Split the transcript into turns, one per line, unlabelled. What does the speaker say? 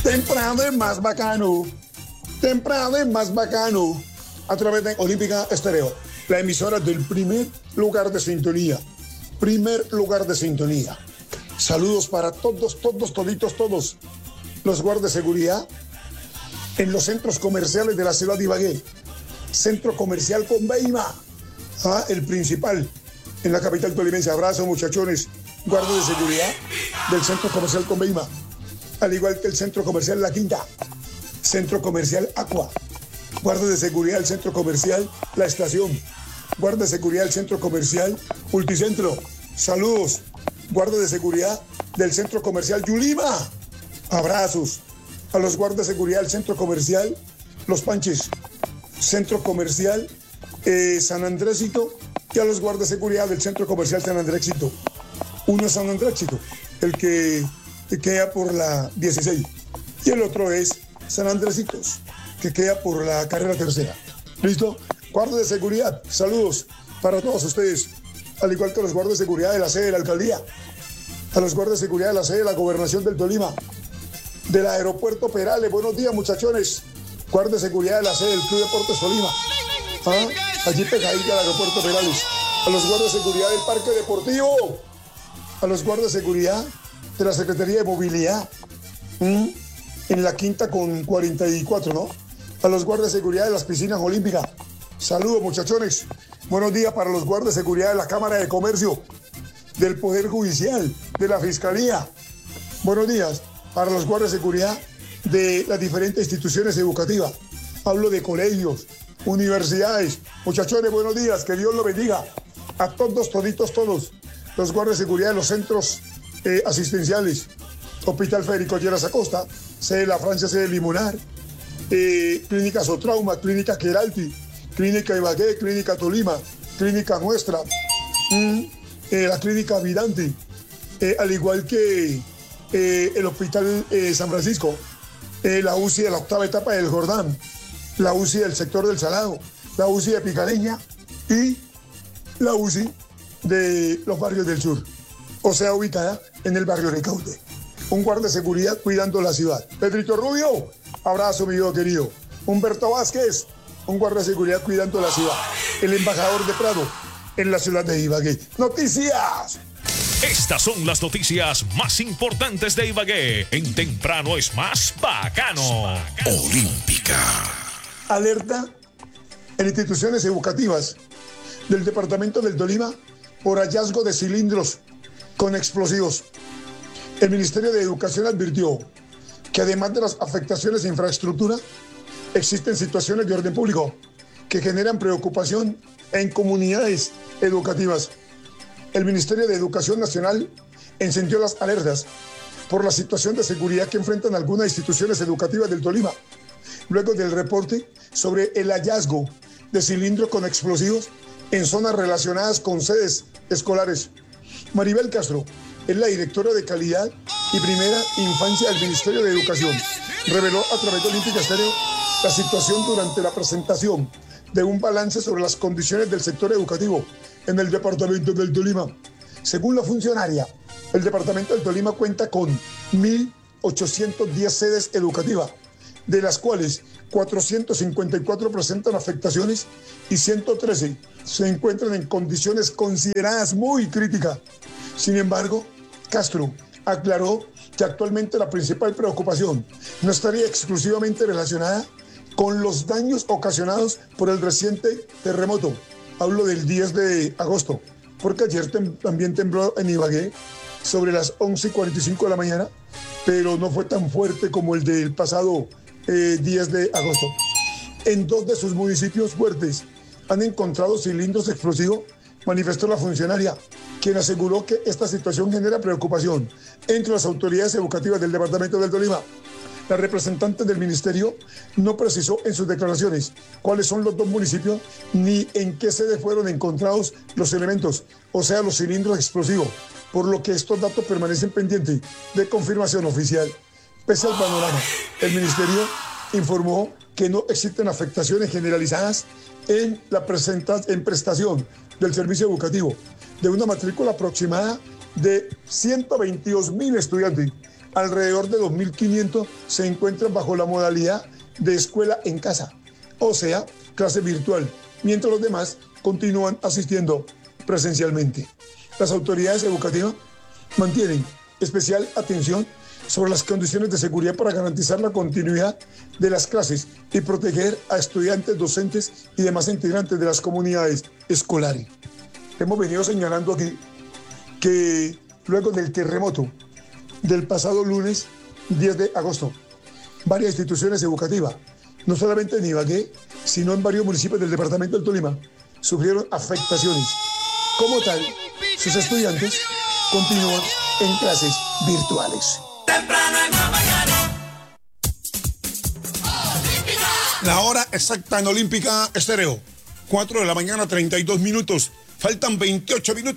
Temprano es más bacano. Temprano es más bacano. A través de Olímpica Estéreo, la emisora del primer lugar de sintonía. Primer lugar de sintonía. Saludos para todos los guardas de seguridad en los centros comerciales de la ciudad de Ibagué. Centro Comercial Conveima, el principal en la capital tolimense. Abrazo, muchachones, guardas de seguridad del Centro Comercial Conveima, al igual que el Centro Comercial La Quinta, Centro Comercial Aqua, guardas de seguridad del Centro Comercial La Estación, guardas de seguridad del Centro Comercial Multicentro. Saludos, guardas de seguridad del Centro Comercial Yulima. Abrazos a los guardas de seguridad del Centro Comercial Los Panches, Centro Comercial San Andrésito, y a los guardas de seguridad del Centro Comercial San Andrésito. Uno es San Andrésito, el que queda por la 16, y el otro es San Andresitos, que queda por la carrera tercera. ¿Listo? Guardas de seguridad, saludos para todos ustedes, al igual que los guardas de seguridad de la sede de la alcaldía, a los guardas de seguridad de la sede de la gobernación del Tolima, del aeropuerto Perales. Buenos días, muchachones. Guardia de seguridad de la sede del Club Deportes Tolima. Allí pegadita al aeropuerto Perales. A los guardias de seguridad del Parque Deportivo. A los guardias de seguridad de la Secretaría de Movilidad. En la quinta con 44, ¿no? A los guardias de seguridad de las piscinas olímpicas. Saludos, muchachones. Buenos días para los guardias de seguridad de la Cámara de Comercio, del Poder Judicial, de la Fiscalía. Buenos días para los guardias de seguridad de las diferentes instituciones educativas. Hablo de colegios, universidades. Muchachones, buenos días, que Dios los bendiga. A todos. Los guardias de seguridad de los centros asistenciales. Hospital Federico Lleras Acosta, sede de la Francia, sede de Limonar, Clínica Sotrauma, Clínica Queralti, Clínica Ibagué, Clínica Tolima, Clínica Nuestra, la Clínica Vidante, al igual que el Hospital San Francisco, la UCI de la octava etapa del Jordán, la UCI del sector del Salado, la UCI de Picaleña y la UCI de los barrios del sur, o sea, ubicada en el barrio Ricaute. Un guardia de seguridad cuidando la ciudad. Pedrito Rubio, abrazo, mi hijo querido. Humberto Vázquez, un guardia de seguridad cuidando la ciudad. El embajador de Prado en la ciudad de Ibagué. ¡Noticias!
Estas son las noticias más importantes de Ibagué. En Temprano es más bacano. Olímpica.
Alerta en instituciones educativas del departamento del Tolima por hallazgo de cilindros con explosivos. El Ministerio de Educación advirtió que además de las afectaciones de infraestructura, existen situaciones de orden público que generan preocupación en comunidades educativas. El Ministerio de Educación Nacional encendió las alertas por la situación de seguridad que enfrentan algunas instituciones educativas del Tolima, luego del reporte sobre el hallazgo de cilindros con explosivos en zonas relacionadas con sedes escolares. Maribel Castro es la directora de Calidad y Primera Infancia del Ministerio de Educación. Reveló a través de Olímpica Estéreo la situación durante la presentación de un balance sobre las condiciones del sector educativo en el departamento del Tolima. Según la funcionaria, el departamento del Tolima cuenta con 1.810 sedes educativas, de las cuales 454 presentan afectaciones y 113 se encuentran en condiciones consideradas muy críticas. Sin embargo, Castro aclaró que actualmente la principal preocupación no estaría exclusivamente relacionada con los daños ocasionados por el reciente terremoto. Hablo del 10 de agosto, porque ayer también tembló en Ibagué sobre las 11:45 de la mañana, pero no fue tan fuerte como el del pasado 10 de agosto. En dos de sus municipios fuertes han encontrado cilindros explosivos, manifestó la funcionaria, quien aseguró que esta situación genera preocupación entre las autoridades educativas del departamento del Tolima. La representante del ministerio no precisó en sus declaraciones cuáles son los dos municipios ni en qué sede fueron encontrados los elementos, o sea, los cilindros explosivos, por lo que estos datos permanecen pendientes de confirmación oficial. Pese al panorama, el ministerio informó que no existen afectaciones generalizadas en la prestación del servicio educativo de una matrícula aproximada de 122.000 estudiantes alrededor de 2.500 se encuentran bajo la modalidad de escuela en casa, o sea, clase virtual, mientras los demás continúan asistiendo presencialmente. Las autoridades educativas mantienen especial atención sobre las condiciones de seguridad para garantizar la continuidad de las clases y proteger a estudiantes, docentes y demás integrantes de las comunidades escolares. Hemos venido señalando aquí que luego del terremoto del pasado lunes 10 de agosto, varias instituciones educativas, no solamente en Ibagué, sino en varios municipios del departamento del Tolima, sufrieron afectaciones. Como tal, sus estudiantes continúan en clases virtuales.
Temprano es más bacano.
La hora exacta en Olímpica Estéreo. 4 de la mañana, 32 minutos. Faltan 28 minutos.